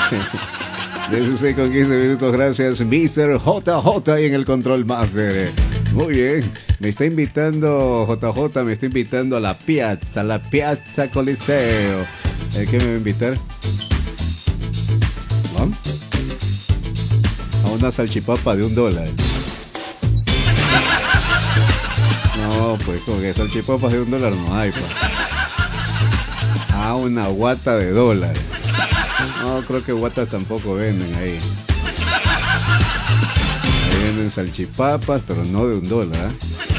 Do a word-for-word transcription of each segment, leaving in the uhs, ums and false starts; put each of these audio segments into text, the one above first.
dieciséis con quince minutos, gracias mister J J y en el Control Master. Muy bien, me está invitando J J, me está invitando a la piazza, a la Piazza Coliseo. ¿A qué me va a invitar? ¿No? A una salchipapa de un dólar. No, pues como que salchipapas de un dólar no hay, pues. Ah, una guata de dólar. No, creo que guatas tampoco venden ahí. Ahí venden salchipapas, pero no de un dólar. ¿eh?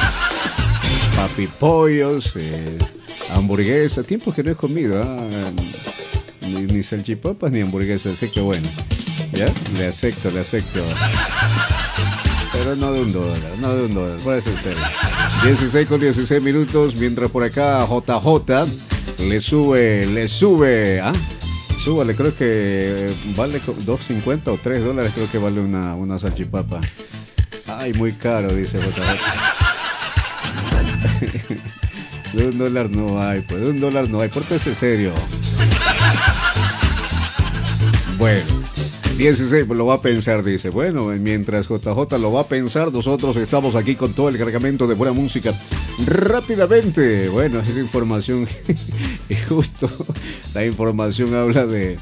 Papipollos, eh, hamburguesas. Tiempos que no he comido, ¿eh? ni, ni salchipapas ni hamburguesas, así que bueno. ¿Ya? Le acepto, le acepto. Pero no de un dólar, no de un dólar, puede ser serio. dieciséis con dieciséis minutos, mientras por acá J J le sube, le sube, ¿ah? Súbale, creo que vale dos cincuenta o tres dólares, creo que vale una, una salchipapa. Ay, muy caro, dice J J. De un dólar no hay, pues de un dólar no hay, pórtese serio. Bueno. dieciséis, pues lo va a pensar, dice. Bueno, mientras J J lo va a pensar, nosotros estamos aquí con todo el cargamento de buena música. Rápidamente, bueno, esa información, y justo la información habla de,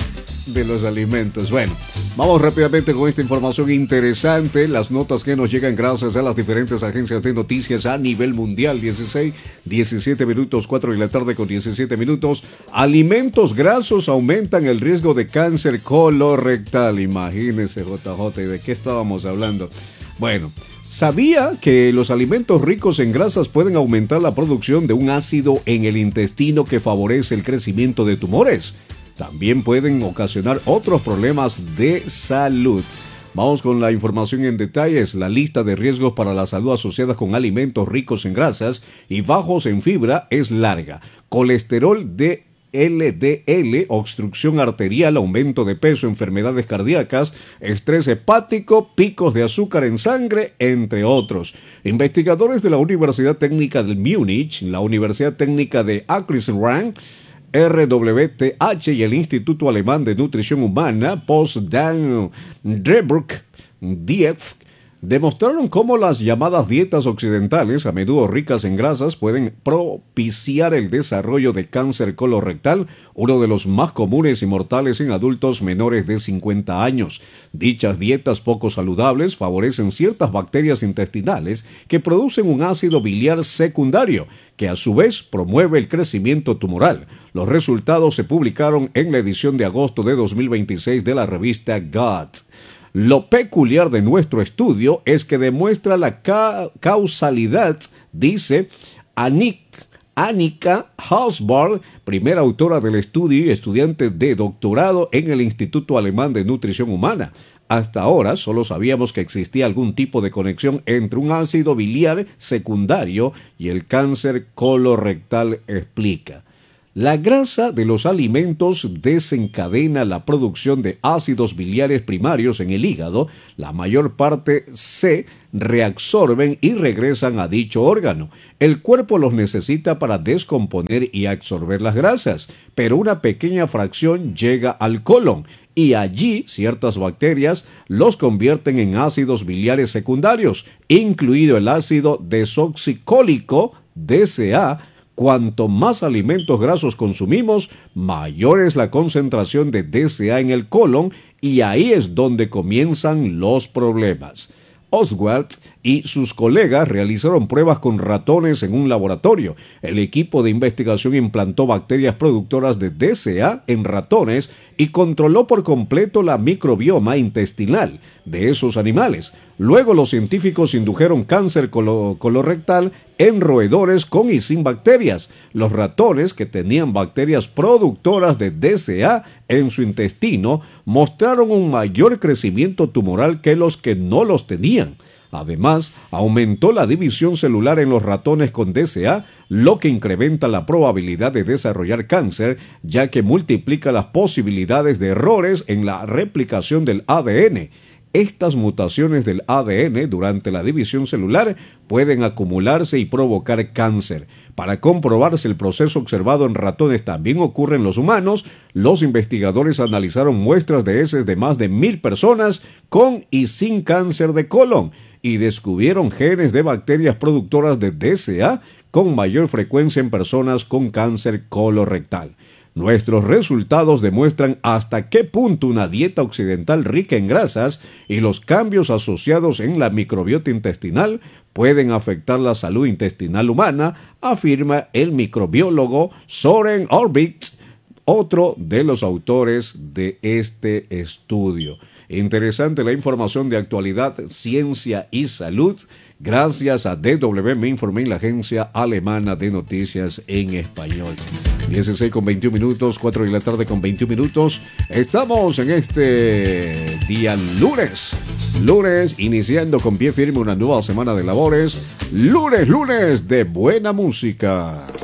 de los alimentos. Bueno, vamos rápidamente con esta información interesante, las notas que nos llegan gracias a las diferentes agencias de noticias a nivel mundial. Dieciséis, diecisiete minutos, cuatro de la tarde con diecisiete minutos. Alimentos grasos aumentan el riesgo de cáncer colorectal. Imagínense, J J, ¿y de qué estábamos hablando? Bueno, ¿sabía que los alimentos ricos en grasas pueden aumentar la producción de un ácido en el intestino que favorece el crecimiento de tumores? También pueden ocasionar otros problemas de salud. Vamos con la información en detalles. La lista de riesgos para la salud asociadas con alimentos ricos en grasas y bajos en fibra es larga. Colesterol de L D L, obstrucción arterial, aumento de peso, enfermedades cardíacas, estrés hepático, picos de azúcar en sangre, entre otros. Investigadores de la Universidad Técnica de Múnich, la Universidad Técnica de Akrisrang, R W T H y el Instituto Alemán de Nutrición Humana, Potsdam Drebruck Dief, demostraron cómo las llamadas dietas occidentales, a menudo ricas en grasas, pueden propiciar el desarrollo de cáncer colorectal, uno de los más comunes y mortales en adultos menores de cincuenta años. Dichas dietas poco saludables favorecen ciertas bacterias intestinales que producen un ácido biliar secundario, que a su vez promueve el crecimiento tumoral. Los resultados se publicaron en la edición de agosto de dos mil veintiséis de la revista Gut. Lo peculiar de nuestro estudio es que demuestra la ca- causalidad, dice Anik, Annika Hausborn, primera autora del estudio y estudiante de doctorado en el Instituto Alemán de Nutrición Humana. Hasta ahora solo sabíamos que existía algún tipo de conexión entre un ácido biliar secundario y el cáncer colorectal, explica. La grasa de los alimentos desencadena la producción de ácidos biliares primarios en el hígado. La mayor parte se reabsorben y regresan a dicho órgano. El cuerpo los necesita para descomponer y absorber las grasas, pero una pequeña fracción llega al colon y allí ciertas bacterias los convierten en ácidos biliares secundarios, incluido el ácido desoxicólico, D S A. Cuanto más alimentos grasos consumimos, mayor es la concentración de D S A en el colon y ahí es donde comienzan los problemas. Oswald y sus colegas realizaron pruebas con ratones en un laboratorio. El equipo de investigación implantó bacterias productoras de D S A en ratones y controló por completo la microbioma intestinal de esos animales. Luego los científicos indujeron cáncer colo- colorectal en roedores con y sin bacterias. Los ratones que tenían bacterias productoras de D S A en su intestino mostraron un mayor crecimiento tumoral que los que no los tenían. Además, aumentó la división celular en los ratones con D S A, lo que incrementa la probabilidad de desarrollar cáncer, ya que multiplica las posibilidades de errores en la replicación del A D N. estas mutaciones del A D N durante la división celular pueden acumularse y provocar cáncer. Para comprobar si el proceso observado en ratones también ocurre en los humanos, los investigadores analizaron muestras de heces de más de mil personas con y sin cáncer de colon y descubrieron genes de bacterias productoras de D S A con mayor frecuencia en personas con cáncer colorectal. Nuestros resultados demuestran hasta qué punto una dieta occidental rica en grasas y los cambios asociados en la microbiota intestinal pueden afectar la salud intestinal humana, afirma el microbiólogo Søren Orbit, otro de los autores de este estudio. Interesante la información de actualidad, ciencia y salud. Gracias a D W Me Informé, la agencia alemana de noticias en español. dieciséis con veintiún minutos, cuatro de la tarde con veintiún minutos. Estamos en este día lunes. Lunes, iniciando con pie firme una nueva semana de labores. Lunes, lunes de buena música.